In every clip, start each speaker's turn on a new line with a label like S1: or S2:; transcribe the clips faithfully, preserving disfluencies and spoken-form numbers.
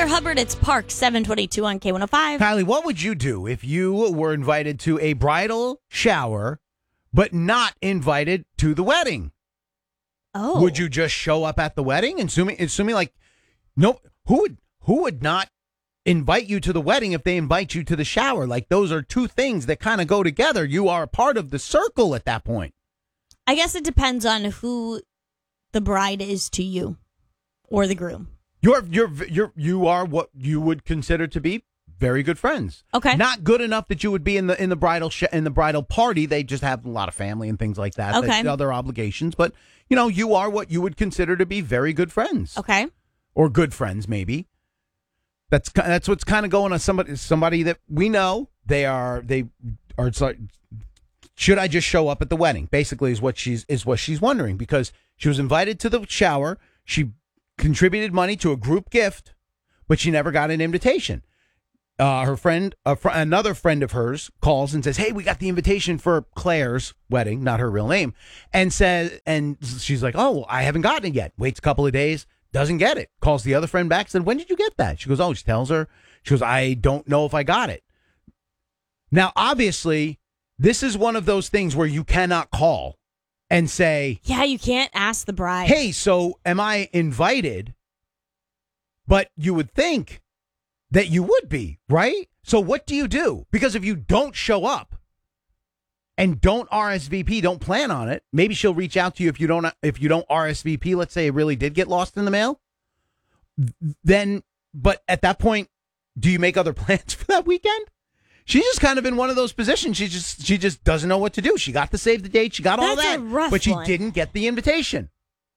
S1: Heather Hubbard, it's Park, seven twenty-two on K one oh five.
S2: Kylie, what would you do if you were invited to a bridal shower, but not invited to the wedding?
S1: Oh.
S2: Would you just show up at the wedding? Assuming, assuming like, no, who would, who would not invite you to the wedding if they invite you to the shower? Like, those are two things that kind of go together. You are a part of the circle at that point.
S1: I guess it depends on who the bride is to you or the groom.
S2: You're, you're, you're, you are what you would consider to be very good friends.
S1: Okay.
S2: Not good enough that you would be in the in the bridal sh- in the bridal party. They just have a lot of family and things like that.
S1: Okay.
S2: That, other obligations, but you know, you are what you would consider to be very good friends.
S1: Okay.
S2: Or good friends, maybe. That's that's what's kind of going on. Somebody somebody that we know. They are they are. It's like, should I just show up at the wedding? Basically, is what she's is what she's wondering, because she was invited to the shower. She contributed money to a group gift, but she never got an invitation. Uh, her friend, a fr- another friend of hers, calls and says, "Hey, we got the invitation for Claire's wedding," not her real name, and says, and she's like, "Oh, I haven't gotten it yet." Waits a couple of days, doesn't get it. Calls the other friend back, said, "When did you get that?" She goes, "Oh," she tells her, she goes, "I don't know if I got it." Now, obviously, this is one of those things where you cannot call and say,
S1: Yeah, you can't ask the bride.
S2: "Hey, so am I invited?" But you would think that you would be, right? So what do you do? Because if you don't show up and don't R S V P, don't plan on it, maybe she'll reach out to you if you don't if you don't R S V P, let's say it really did get lost in the mail. Then, but at that point, do you make other plans for that weekend? She's just kind of in one of those positions. She just she just doesn't know what to do. She got the save the date, she got all
S1: That's
S2: that,
S1: a rough
S2: but she
S1: one.
S2: didn't get the invitation.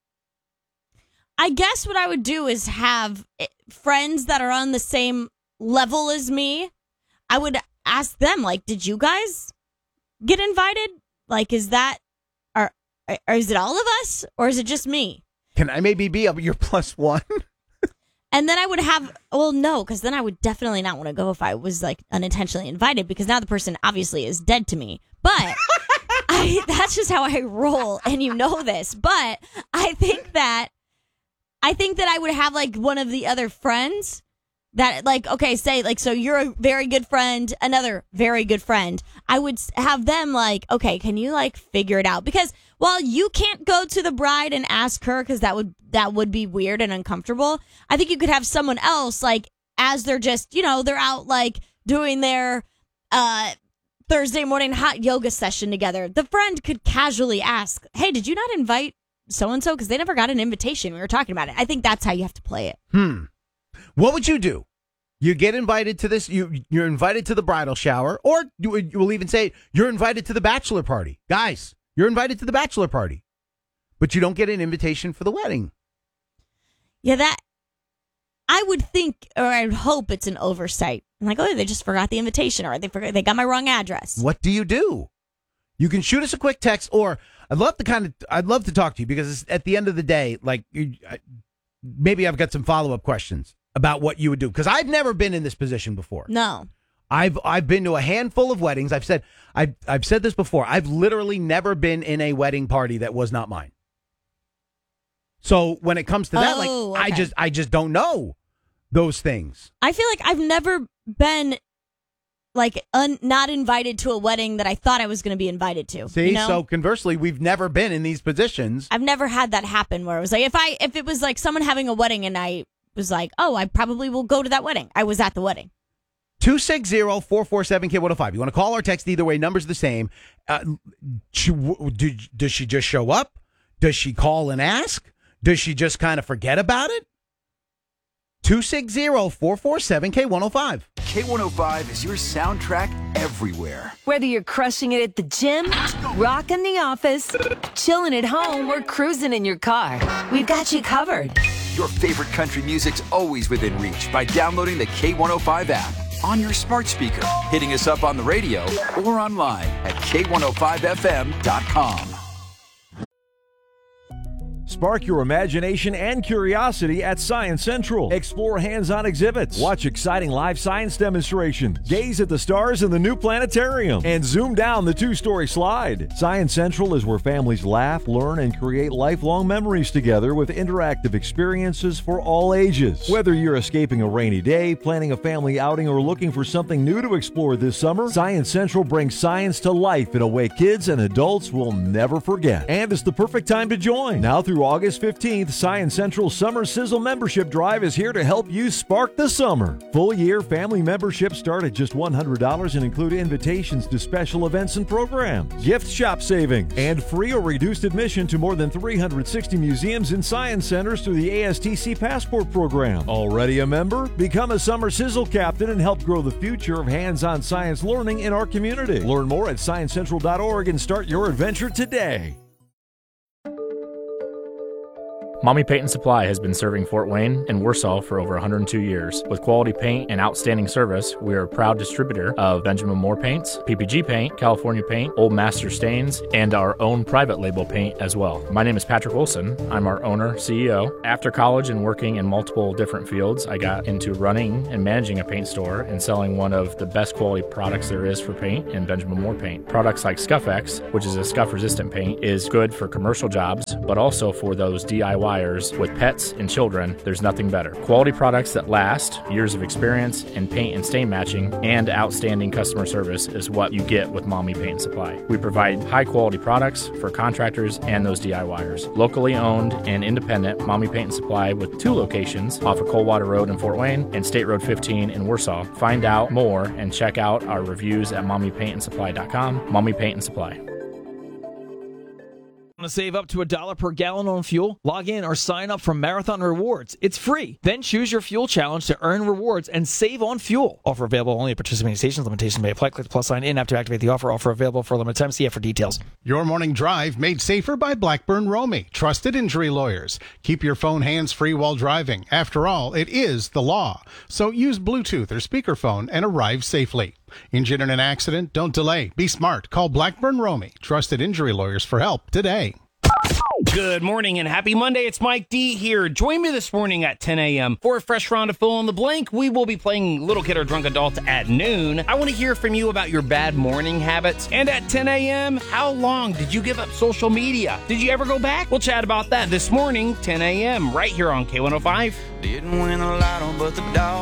S1: I guess what I would do is have friends that are on the same level as me. I would ask them, like, did you guys get invited? Like, is that, or, or is it all of us, or is it just me?
S2: Can I maybe be your plus one?
S1: And then I would have, well, no, because then I would definitely not want to go if I was, like, unintentionally invited, because now the person obviously is dead to me. But I, that's just how I roll, and you know this. But I think that, I think that I would have, like, one of the other friends that, like, okay, say, like, so you're a very good friend, another very good friend. I would have them, like, okay, can you, like, figure it out? Because while you can't go to the bride and ask her, because that would, that would be weird and uncomfortable, I think you could have someone else, like, as they're just, you know, they're out, like, doing their uh, Thursday morning hot yoga session together. The friend could casually ask, hey, did you not invite so-and-so? Because they never got an invitation. We were talking about it. I think that's how you have to play it.
S2: Hmm. What would you do? You get invited to this, you, you're invited to the bridal shower, or you, you will even say you're invited to the bachelor party. Guys, you're invited to the bachelor party, but you don't get an invitation for the wedding.
S1: Yeah, that, I would think, or I would hope it's an oversight. I'm like, oh, they just forgot the invitation, or they forgot, they got my wrong address.
S2: What do you do? You can shoot us a quick text, or I'd love to kind of, I'd love to talk to you, because it's, at the end of the day, like, you, I, maybe I've got some follow-up questions about what you would do, because I've never been in this position before.
S1: No.
S2: I've I've been to a handful of weddings. I've said I've I've said this before. I've literally never been in a wedding party that was not mine. So when it comes to that,
S1: Oh,
S2: like
S1: okay.
S2: I just I just don't know those things.
S1: I feel like I've never been, like, un- not invited to a wedding that I thought I was going to be invited to.
S2: See,
S1: you know?
S2: so conversely, we've never been in these positions.
S1: I've never had that happen where it was like, if I if it was like someone having a wedding and I was like, oh, I probably will go to that wedding. I was at the wedding.
S2: two six zero, four four seven, K one oh five. You want to call or text, either way, number's the same. Uh, she, w- do, does she just show up? Does she call and ask? Does she just kind of forget about it? two six zero, four four seven, K one oh five.
S3: K one oh five is your soundtrack everywhere.
S4: Whether you're crushing it at the gym, rocking the office, chilling at home, or cruising in your car, we've got you covered.
S3: Your favorite country music's always within reach by downloading the K one oh five app on your smart speaker, hitting us up on the radio, or online at K one oh five F M dot com.
S5: spark your imagination and curiosity at Science Central. Explore hands-on exhibits, watch exciting live science demonstrations, gaze at the stars in the new planetarium, and zoom down the two-story slide. Science Central is where families laugh, learn, and create lifelong memories together with interactive experiences for all ages. Whether you're escaping a rainy day, planning a family outing, or looking for something new to explore this summer, Science Central brings science to life in a way kids and adults will never forget. And it's the perfect time to join. Now through August fifteenth, Science Central Summer Sizzle Membership Drive is here to help you spark the summer. Full year family memberships start at just one hundred dollars and include invitations to special events and programs, gift shop savings, and free or reduced admission to more than three hundred sixty museums and science centers through the A S T C Passport Program. Already a member? Become a Summer Sizzle Captain and help grow the future of hands-on science learning in our community. Learn more at science central dot org and start your adventure today.
S6: Mommy Paint and Supply has been serving Fort Wayne and Warsaw for over one hundred two years. With quality paint and outstanding service, we are a proud distributor of Benjamin Moore paints, P P G paint, California paint, Old Master stains, and our own private label paint as well. My name is Patrick Wilson. I'm our owner, C E O. After college and working in multiple different fields, I got into running and managing a paint store and selling one of the best quality products there is for paint in Benjamin Moore paint. Products like Scuff-X, which is a scuff-resistant paint, is good for commercial jobs, but also for those D I Y with pets and children. There's nothing better. Quality products that last, years of experience in paint and stain matching, and outstanding customer service is what you get with Mommy Paint and Supply. We provide high quality products for contractors and those D I Y ers. Locally owned and independent, Mommy Paint and Supply with two locations off of Coldwater Road in Fort Wayne and State Road fifteen in Warsaw. Find out more and check out our reviews at mommy paint and supply dot com. Mommy Paint and Supply.
S7: Want to save up to a dollar per gallon on fuel? Log in or sign up for Marathon Rewards. It's free. Then choose your fuel challenge to earn rewards and save on fuel. Offer available only at participating stations. Limitations may apply. Click the plus sign in after activate the offer. Offer available for a limited time. See F for details.
S8: Your morning drive made safer by Blackburn Romy. Trusted injury lawyers. Keep your phone hands-free while driving. After all, it is the law. So use Bluetooth or speakerphone and arrive safely. Injured in an accident? Don't delay. Be smart. Call Blackburn Romy. Trusted injury lawyers for help today.
S9: Good morning and happy Monday. It's Mike D here. Join me this morning at ten a.m. for a fresh round of Fill in the Blank. We will be playing Little Kid or Drunk Adult at noon. I want to hear from you about your bad morning habits. And at ten a.m., how long did you give up social media? Did you ever go back? We'll chat about that this morning, ten a.m., right here on K one oh five.
S10: Didn't win a lotto, but the dog